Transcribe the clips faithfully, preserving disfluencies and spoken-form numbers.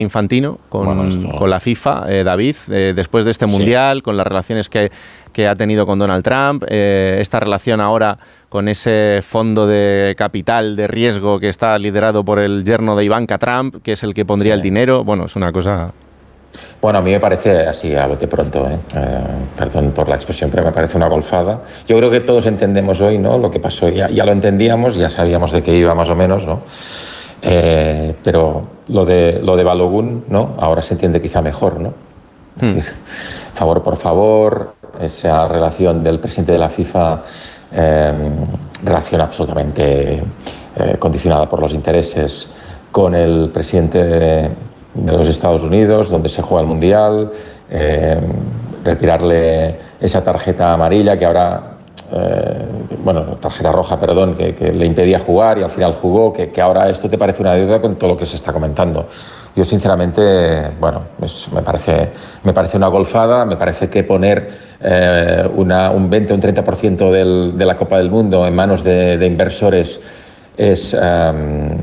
Infantino con, bueno, esto... con la FIFA, eh, David, eh, después de este Mundial, sí. con las relaciones que, que ha tenido con Donald Trump, eh, esta relación ahora con ese fondo de capital de riesgo que está liderado por el yerno de Ivanka Trump, que es el que pondría sí. el dinero. Bueno, es una cosa... Bueno, a mí me parece así, a bote pronto, ¿eh? Eh, perdón por la expresión, pero me parece una golfada. Yo creo que todos entendemos hoy, ¿no?, lo que pasó, ya, ya lo entendíamos, ya sabíamos de qué iba más o menos, ¿no? Eh, pero lo de, lo de Balogun, ¿no?, ahora se entiende quizá mejor, ¿no? Es hmm. decir, favor por favor, esa relación del presidente de la FIFA, eh, relación absolutamente eh, condicionada por los intereses con el presidente de, de los Estados Unidos, donde se juega el Mundial, eh, retirarle esa tarjeta amarilla que ahora... Eh, bueno, tarjeta roja, perdón, que, que le impedía jugar y al final jugó, que, que ahora esto te parece una deuda con todo lo que se está comentando. Yo sinceramente, bueno, pues me parece, me parece una golfada, me parece que poner eh, una, un veinte o un treinta por ciento del, de la Copa del Mundo en manos de, de inversores es, um,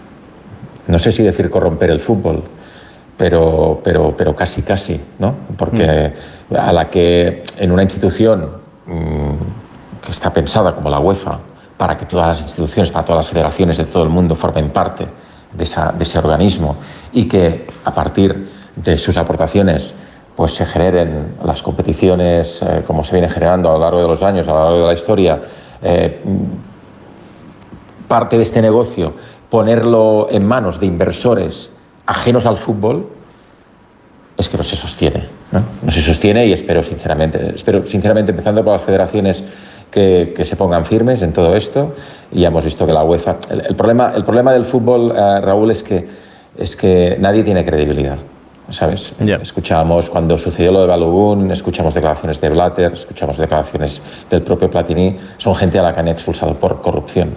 no sé si decir corromper el fútbol, pero, pero, pero casi, casi, ¿no? Porque mm. a la que en una institución... Um, que está pensada como la UEFA para que todas las instituciones, para todas las federaciones de todo el mundo formen parte de, esa, de ese organismo y que a partir de sus aportaciones pues se generen las competiciones eh, como se viene generando a lo largo de los años, a lo largo de la historia, eh, parte de este negocio, ponerlo en manos de inversores ajenos al fútbol, es que no se sostiene, ¿no? No se sostiene y espero sinceramente, espero sinceramente empezando por las federaciones que, que se pongan firmes en todo esto. Y ya hemos visto que la UEFA... El, el, problema, el problema del fútbol, uh, Raúl, es que, es que nadie tiene credibilidad, ¿sabes? Yeah. Escuchábamos cuando sucedió lo de Balogun, escuchamos declaraciones de Blatter, escuchamos declaraciones del propio Platini. Son gente a la que han expulsado por corrupción.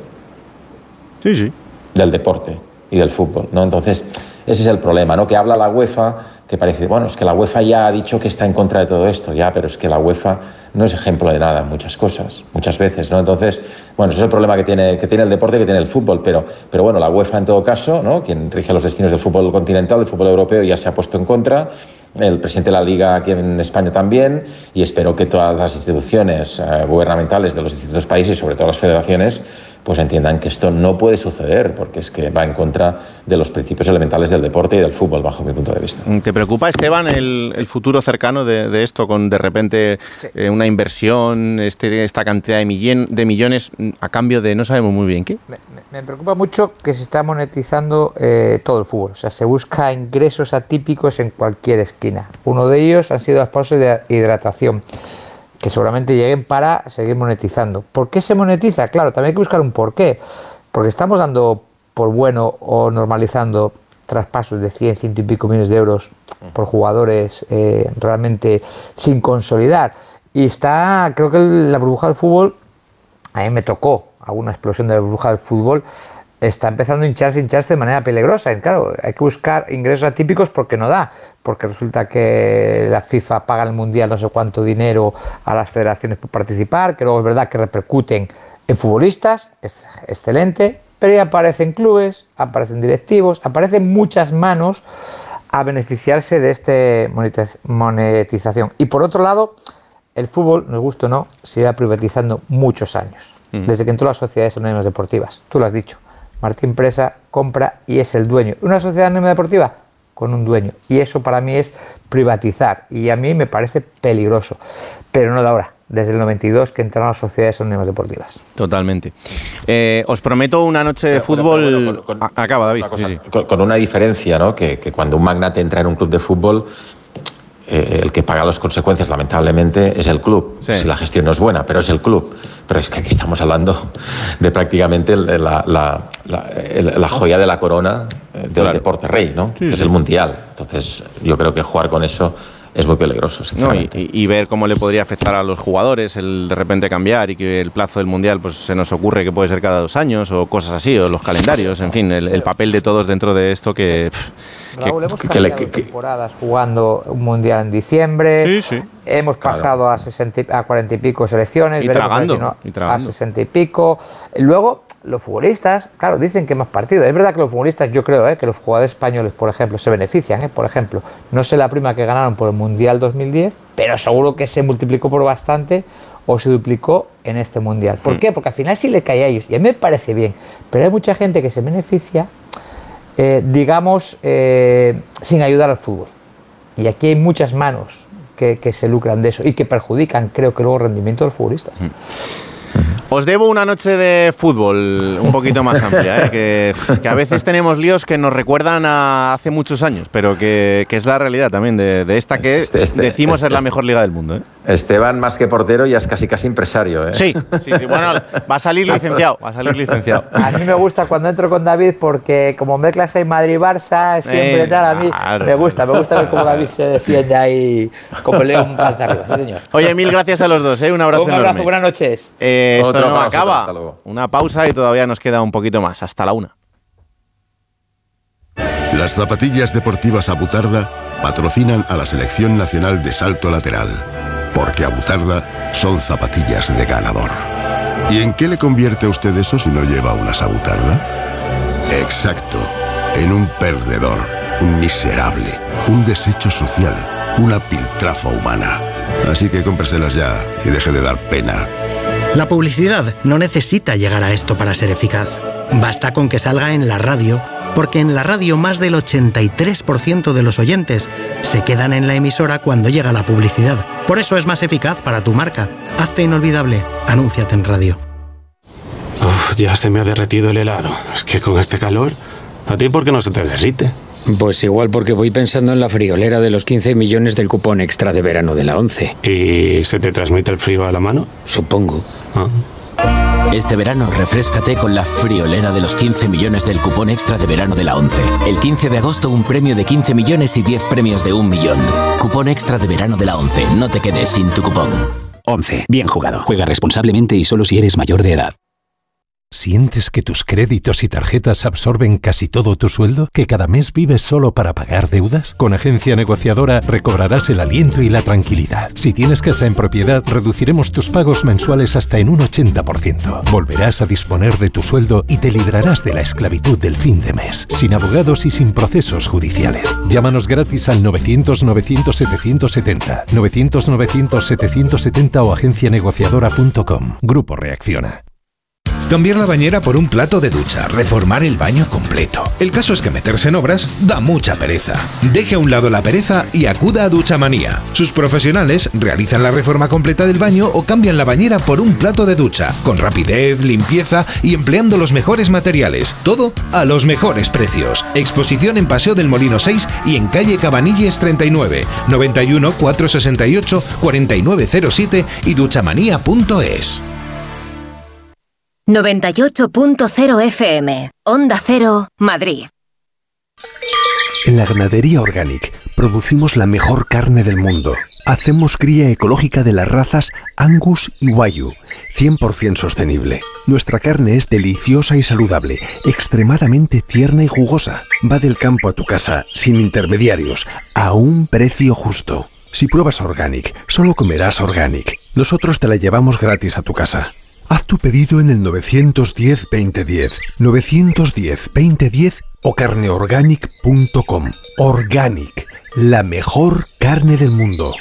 Sí, sí. Del deporte y del fútbol, ¿no? Entonces, ese es el problema, ¿no? Que habla la UEFA, que parece, bueno, es que la UEFA ya ha dicho que está en contra de todo esto, ya, pero es que la UEFA no es ejemplo de nada en muchas cosas, muchas veces, ¿no? Entonces, bueno, ese es el problema que tiene, que tiene el deporte, que tiene el fútbol, pero, pero bueno, la UEFA en todo caso, ¿no?, quien rige los destinos del fútbol continental, del fútbol europeo, ya se ha puesto en contra, el presidente de la Liga aquí en España también, y espero que todas las instituciones eh, gubernamentales de los distintos países, sobre todo las federaciones, pues entiendan que esto no puede suceder, porque es que va en contra de los principios elementales del deporte y del fútbol, bajo mi punto de vista. ¿Te preocupa, Esteban, el, el futuro cercano de, de esto, con de repente sí. eh, una inversión, este, esta cantidad de, millón, de millones a cambio de no sabemos muy bien qué? Me, me preocupa mucho que se está monetizando eh, todo el fútbol, o sea, se busca ingresos atípicos en cualquier esquina. Uno de ellos han sido las pausas de hidratación, que seguramente lleguen para seguir monetizando. ¿Por qué se monetiza? Claro, también hay que buscar un porqué. Porque estamos dando por bueno o normalizando traspasos de cien, ciento y pico millones de euros por jugadores eh, realmente sin consolidar. Y está, creo que la burbuja del fútbol, a mí me tocó alguna explosión de la burbuja del fútbol, está empezando a hincharse, hincharse de manera peligrosa. Y claro, hay que buscar ingresos atípicos porque no da, porque resulta que la FIFA paga el Mundial no sé cuánto dinero a las federaciones por participar, que luego es verdad que repercuten en futbolistas, es excelente, pero ya aparecen clubes, aparecen directivos, aparecen muchas manos a beneficiarse de esta monetización. Y por otro lado, el fútbol, nos gusta o no, se va privatizando muchos años, mm. desde que entró las sociedades anónimas deportivas. Tú lo has dicho. Martín Presa compra y es el dueño. ¿Una sociedad anónima deportiva? Con un dueño. Y eso para mí es privatizar. Y a mí me parece peligroso. Pero no de ahora. Desde el noventa y dos que entraron las sociedades anónimas deportivas. Totalmente. Eh, os prometo una noche de pero, fútbol... Pero, bueno, con, con, Acaba, David. Cosa, sí, sí. Con, con una diferencia, ¿no? Que, que cuando un magnate entra en un club de fútbol... Eh, el que paga las consecuencias, lamentablemente, es el club. Sí. Si la gestión no es buena, pero es el club. Pero es que aquí estamos hablando de prácticamente la, la, la, la joya de la corona del claro. deporte rey, ¿no? Sí, que sí. es el Mundial. Entonces, yo creo que jugar con eso es muy peligroso, sinceramente. No, y, y ver cómo le podría afectar a los jugadores el de repente cambiar y que el plazo del Mundial pues se nos ocurre que puede ser cada dos años o cosas así, o los calendarios, en fin, el, el papel de todos dentro de esto que... Raúl, hemos cambiado que, que, temporadas jugando un Mundial en diciembre, sí, sí. hemos pasado claro. a, sesenta, a cuarenta y pico selecciones, y veremos tragando, si no, y tragando. a sesenta y pico. Luego, los futbolistas, claro, dicen que más partidos. Es verdad que los futbolistas, yo creo, ¿eh? que los jugadores españoles, por ejemplo, se benefician, ¿eh? Por ejemplo, no sé la prima que ganaron por el Mundial dos mil diez, pero seguro que se multiplicó por bastante o se duplicó en este Mundial. ¿Por mm. qué? Porque al final sí le cae a ellos, y a mí me parece bien, pero hay mucha gente que se beneficia, eh, digamos, eh, sin ayudar al fútbol. Y aquí hay muchas manos que, que se lucran de eso y que perjudican, creo que luego, el rendimiento de los futbolistas. Mm. Os debo una noche de fútbol un poquito más amplia, ¿eh? que, que a veces tenemos líos que nos recuerdan a hace muchos años, pero que, que es la realidad también de, de esta que este, este, decimos este, es la este, mejor liga del mundo. ¿eh? Esteban, más que portero, ya es casi casi empresario. ¿eh? Sí, sí, sí, bueno, va a salir licenciado, va a salir licenciado. A mí me gusta cuando entro con David porque como mezclas ahí Madrid-Barça, siempre eh, tal, a mí claro. me gusta, me gusta ver cómo David se defiende ahí como león panza arriba, sí señor. Oye, mil gracias a los dos, ¿eh? Un abrazo Un abrazo, enorme. Buenas noches. Eh, esto Otro no pausa, acaba, una pausa y todavía nos queda un poquito más, hasta la una. Las zapatillas deportivas Abutarda patrocinan a la Selección Nacional de Salto Lateral, porque Abutarda son zapatillas de ganador. ¿Y en qué le convierte a usted eso si no lleva unas Abutarda? Exacto, en un perdedor, un miserable, un desecho social, una piltrafa humana. Así que cómpreselas ya y deje de dar pena. La publicidad no necesita llegar a esto para ser eficaz. Basta con que salga en la radio, porque en la radio más del ochenta y tres por ciento de los oyentes se quedan en la emisora cuando llega la publicidad. Por eso es más eficaz para tu marca. Hazte inolvidable. Anúnciate en radio. Uf, ya se me ha derretido el helado. Es que con este calor, ¿a ti por qué no se te derrite? Pues igual porque voy pensando en la friolera de los quince millones del cupón extra de verano de la ONCE. ¿Y se te transmite el frío a la mano? Supongo. Ah. Este verano refréscate con la friolera de los quince millones del cupón extra de verano de la ONCE. El quince de agosto un premio de quince millones y diez premios de un millón. Cupón extra de verano de la ONCE. No te quedes sin tu cupón. ONCE. Bien jugado. Juega responsablemente y solo si eres mayor de edad. ¿Sientes que tus créditos y tarjetas absorben casi todo tu sueldo? ¿Que cada mes vives solo para pagar deudas? Con Agencia Negociadora recobrarás el aliento y la tranquilidad. Si tienes casa en propiedad, reduciremos tus pagos mensuales hasta en un ochenta por ciento. Volverás a disponer de tu sueldo y te librarás de la esclavitud del fin de mes, sin abogados y sin procesos judiciales. Llámanos gratis al novecientos novecientos setecientos setenta, novecientos novecientos setecientos setenta o agencia negociadora punto com. Grupo Reacciona. Cambiar la bañera por un plato de ducha, reformar el baño completo. El caso es que meterse en obras da mucha pereza. Deje a un lado la pereza y acuda a Duchamanía. Sus profesionales realizan la reforma completa del baño o cambian la bañera por un plato de ducha, con rapidez, limpieza y empleando los mejores materiales. Todo a los mejores precios. Exposición en Paseo del Molino seis y en calle Cabanilles treinta y nueve, noventa y uno, cuatrocientos sesenta y ocho, cuarenta y nueve cero siete y duchamanía punto es. noventa y ocho punto cero F M, Onda Cero, Madrid. En la Ganadería Organic producimos la mejor carne del mundo. Hacemos cría ecológica de las razas Angus y Wagyu, cien por ciento sostenible. Nuestra carne es deliciosa y saludable, extremadamente tierna y jugosa. Va del campo a tu casa, sin intermediarios, a un precio justo. Si pruebas Organic, solo comerás Organic. Nosotros te la llevamos gratis a tu casa. Haz tu pedido en el novecientos diez, veinte diez, novecientos diez, veinte diez o carneorganic punto com. Organic, la mejor carne del mundo.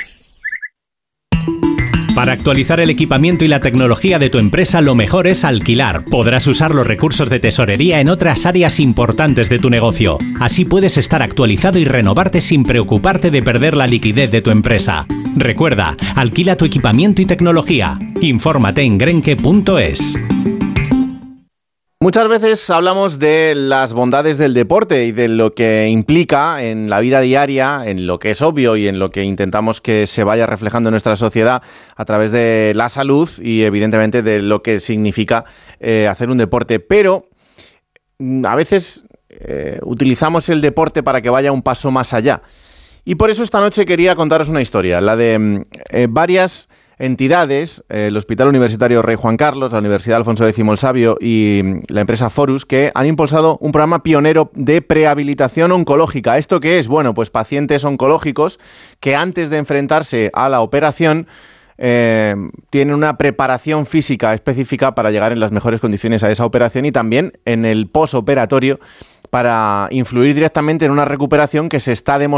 Para actualizar el equipamiento y la tecnología de tu empresa, lo mejor es alquilar. Podrás usar los recursos de tesorería en otras áreas importantes de tu negocio. Así puedes estar actualizado y renovarte sin preocuparte de perder la liquidez de tu empresa. Recuerda, alquila tu equipamiento y tecnología. Infórmate en grenke punto es. Muchas veces hablamos de las bondades del deporte y de lo que implica en la vida diaria, en lo que es obvio y en lo que intentamos que se vaya reflejando en nuestra sociedad a través de la salud y evidentemente de lo que significa eh, hacer un deporte. Pero a veces eh, utilizamos el deporte para que vaya un paso más allá. Y por eso esta noche quería contaros una historia, la de eh, varias entidades, eh, el Hospital Universitario Rey Juan Carlos, la Universidad Alfonso X el Sabio y la empresa Forus, que han impulsado un programa pionero de prehabilitación oncológica. ¿Esto qué es? Bueno, pues pacientes oncológicos que antes de enfrentarse a la operación eh, tienen una preparación física específica para llegar en las mejores condiciones a esa operación y también en el posoperatorio para influir directamente en una recuperación que se está demostrando